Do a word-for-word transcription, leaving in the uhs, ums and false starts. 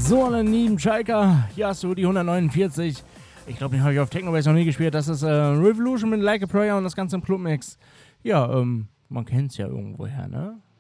So, eine lieben Schalker, hier hast du die hundertneunundvierzig. Ich glaube, den habe ich auf Technobase noch nie gespielt. Das ist äh, Revolution mit Like a Prayer und das Ganze im Clubmix. Ja, ähm, man kennt es ja irgendwoher, ne?